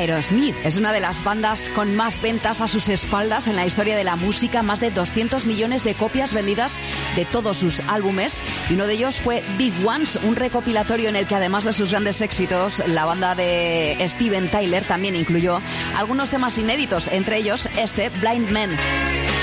Aerosmith. Es una de las bandas con más ventas a sus espaldas en la historia de la música, más de 200 millones de copias vendidas de todos sus álbumes, y uno de ellos fue Big Ones, un recopilatorio en el que además de sus grandes éxitos, la banda de Steven Tyler también incluyó algunos temas inéditos, entre ellos este Blind Man.